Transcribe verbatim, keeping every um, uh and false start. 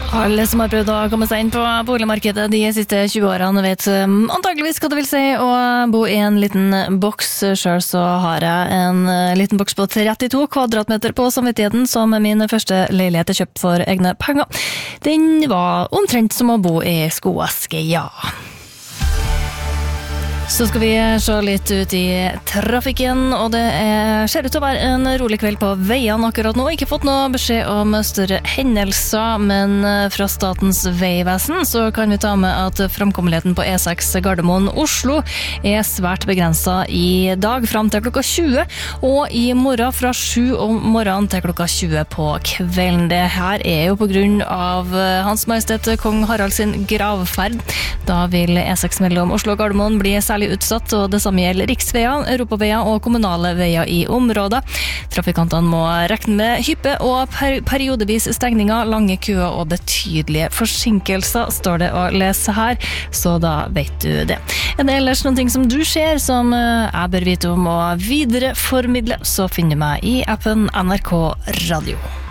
Alle som har prøvd å komme seg inn på boligmarkedet de siste tjue årene vet antageligvis hva det vil si å bo i en liten boks. Selv så har jeg en liten boks på trettito kvadratmeter på samvittigheten som min første leilighet er kjøpt for egne penger. Den var omtrent som å bo i skoeske, ja. Så skal vi se litt ut i trafikken, og det er, ser ut til å være en rolig kveld på veien akkurat nå. Ikke fått noe beskjed om større hendelser, men fra Statens vegvesen så kan vi ta med at framkommeligheten på E seks Gardermoen-Oslo er svært begrenset i dag frem til klokka tjue, og i morgen fra sju om morgenen til klokka tjue på kvelden. Det her er jo på grunn av Hans Majestet Kong Harald sin gravferd. Da vil E seks mellom Oslo og Gardermoen bli særlig utsatt, og det samme gjelder riksveier, europaveier og kommunale veier i området. Trafikantene må regne med hyppe og per periodevis stengninger, lange køer og betydelige forsinkelser, står det å lese her, så da vet du det. Er det ellers noen ting som du ser som jeg bør vite om å videreformidle, så finner du meg i appen N R K Radio.